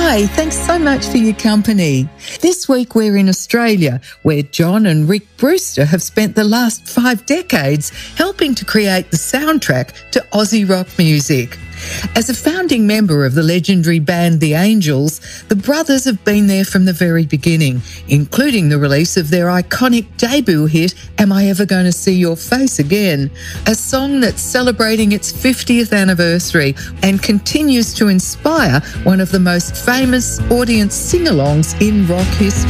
Hi, thanks so much for your company. This week we're in Australia, where John and Rick Brewster have spent the last 5 decades helping to create the soundtrack to Aussie rock music. As a founding member of the legendary band The Angels, the brothers have been there from the very beginning, including the release of their iconic debut hit, Am I Ever Gonna See Your Face Again? A song that's celebrating its 50th anniversary and continues to inspire one of the most famous audience sing-alongs in rock history.